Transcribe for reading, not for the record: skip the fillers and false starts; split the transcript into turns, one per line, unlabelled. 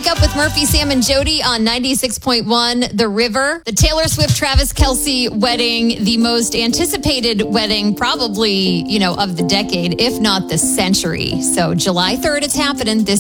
Wake Up with Murphy, Sam, and Jody on 96.1 The River. The Taylor Swift-Travis Kelce wedding, the most anticipated wedding probably, of the decade, if not the century. So July 3rd, it's happening this